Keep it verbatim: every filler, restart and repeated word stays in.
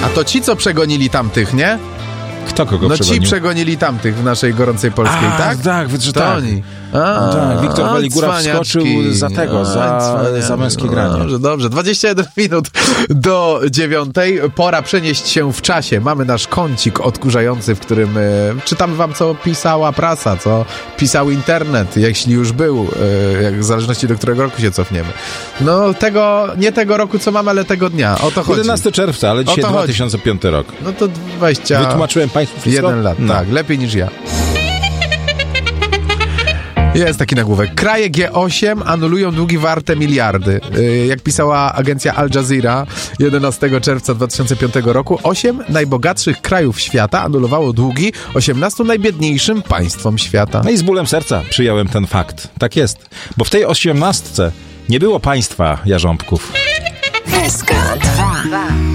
A to ci, co przegonili tamtych, nie? Kto kogo No przegonił? ci przegonili tamtych w naszej gorącej polskiej, A, tak? tak, że To tak. oni. A, tak, Wiktor Waligura wskoczył za tego, A, za, cwaniaczki. za męskie granie. Dobrze, dobrze. dwadzieścia jeden minut do dziewiątej. Pora przenieść się w czasie. Mamy nasz kącik odkurzający, w którym e, czytamy wam, co pisała prasa, co pisał internet, jeśli już był, e, jak, w zależności do którego roku się cofniemy. No tego, nie tego roku, co mamy, ale tego dnia. O to chodzi. jedenastego czerwca, ale dzisiaj dwa tysiące piąty rok. No to dwadzieścia Wytłumaczyłem państwu wszystko? jeden lat, No. tak. Lepiej niż ja. Jest taki nagłówek. Kraje G osiem anulują długi warte miliardy. Yy, jak pisała agencja Al Jazeera jedenastego czerwca dwa tysiące piątego roku, osiem najbogatszych krajów świata anulowało długi osiemnastu najbiedniejszym państwom świata. No i z bólem serca przyjąłem ten fakt. Tak jest. Bo w tej osiemnastce nie było państwa jarząbków. S K dwa.